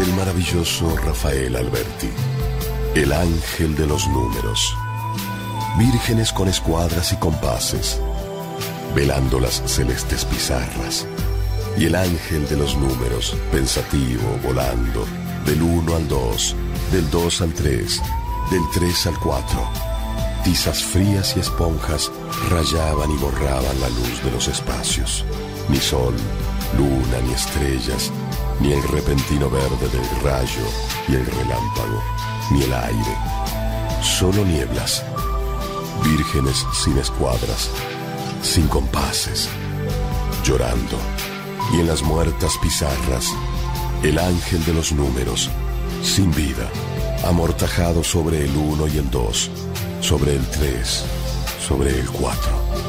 del maravilloso Rafael Alberti. El ángel de los números. Vírgenes con escuadras y compases, velando las celestes pizarras. Y el ángel de los números, pensativo, volando, del 1 al 2, del 2 al 3, del 3 al 4. Tizas frías y esponjas rayaban y borraban la luz de los espacios. Ni sol, luna, ni estrellas, ni el repentino verde del rayo y el relámpago, ni el aire. Solo nieblas, vírgenes sin escuadras, sin compases, llorando. Y en las muertas pizarras, el ángel de los números, sin vida, amortajado sobre el 1 y el 2, sobre el 3, sobre el 4.